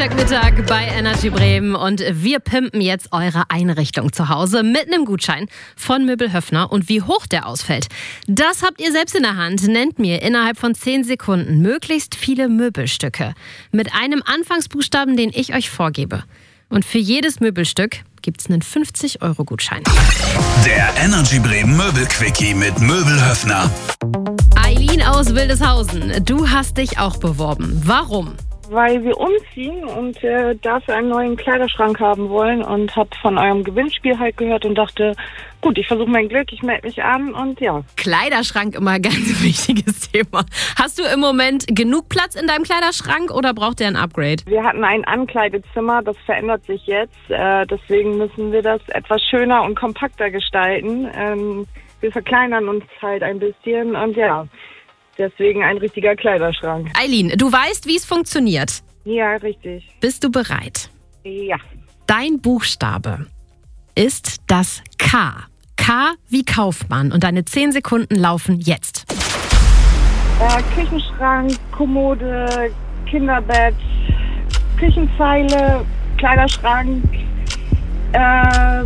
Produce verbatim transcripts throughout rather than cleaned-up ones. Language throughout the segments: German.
Freitagmittag bei Energy Bremen und wir pimpen jetzt eure Einrichtung zu Hause mit einem Gutschein von Möbel Höffner und wie hoch der ausfällt. Das habt ihr selbst in der Hand. Nennt mir innerhalb von zehn Sekunden möglichst viele Möbelstücke mit einem Anfangsbuchstaben, den ich euch vorgebe. Und für jedes Möbelstück gibt's einen fünfzig Euro Gutschein. Der Energy Bremen Möbelquickie mit Möbel Höffner. Eileen aus Wildeshausen, du hast dich auch beworben. Warum? Weil wir umziehen und äh, dafür einen neuen Kleiderschrank haben wollen und habe von eurem Gewinnspiel halt gehört und dachte, gut, ich versuche mein Glück, ich melde mich an und ja. Kleiderschrank immer ein ganz wichtiges Thema. Hast du im Moment genug Platz in deinem Kleiderschrank oder braucht der ein Upgrade? Wir hatten ein Ankleidezimmer, das verändert sich jetzt, äh, deswegen müssen wir das etwas schöner und kompakter gestalten. Ähm, wir verkleinern uns halt ein bisschen und ja. Deswegen ein richtiger Kleiderschrank. Eileen, du weißt, wie es funktioniert. Ja, richtig. Bist du bereit? Ja. Dein Buchstabe ist das K. K wie Kaufmann. Und deine zehn Sekunden laufen jetzt. Äh, Küchenschrank, Kommode, Kinderbett, Küchenzeile, Kleiderschrank, äh,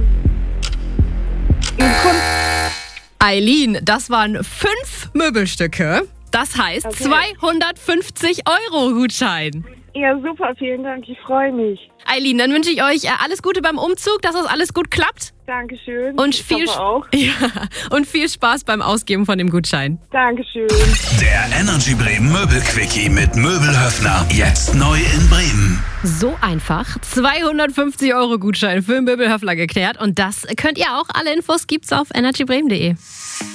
Kunst. Eileen, das waren fünf Möbelstücke. Das heißt Okay. zweihundertfünfzig Euro Gutschein. Ja, super, vielen Dank, ich freue mich. Eileen, dann wünsche ich euch äh, alles Gute beim Umzug, dass das alles gut klappt. Dankeschön. Und ich viel, hoffe auch. Ja, und viel Spaß beim Ausgeben von dem Gutschein. Dankeschön. Der Energy Bremen Möbelquickie mit Möbel Höffner. Jetzt neu in Bremen. So einfach. zweihundertfünfzig Euro Gutschein für Möbel Höffner geklärt. Und das könnt ihr auch. Alle Infos gibt's auf energy bremen punkt de.